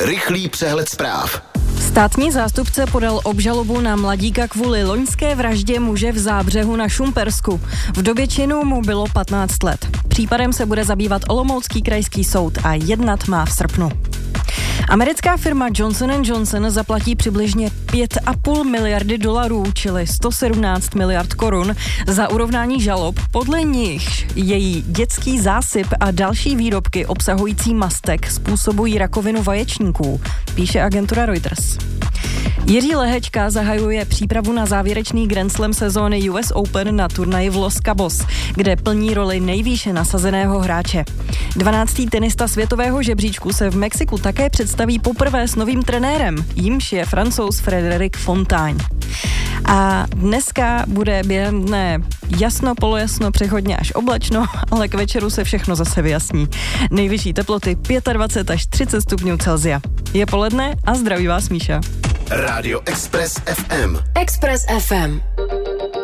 Rychlý přehled zpráv. Státní zástupce podal obžalobu na mladíka kvůli loňské vraždě muže v Zábřehu na Šumpersku. V době činu mu bylo 15 let. Případem se bude zabývat Olomoucký krajský soud a jednat má v srpnu. Americká firma Johnson & Johnson zaplatí přibližně 5,5 miliardy dolarů, čili 117 miliard korun, za urovnání žalob, podle nichž její dětský zásyp a další výrobky obsahující mastek způsobují rakovinu vaječníků, píše agentura Reuters. Jiří Lehečka zahajuje přípravu na závěrečný Grand Slam sezóny US Open na turnaji v Los Cabos, kde plní roli nejvýše nasazeného hráče. 12. tenista světového žebříčku se v Mexiku také představí poprvé s novým trenérem, jímž je Francouz Frédéric Fontaine. A dneska bude během dne jasno, polojasno, přechodně až oblačno, ale k večeru se všechno zase vyjasní. Nejvyšší teploty 25 až 30 stupňů Celsia. Je poledne a zdraví vás Míša. Rádio Express FM. Express FM.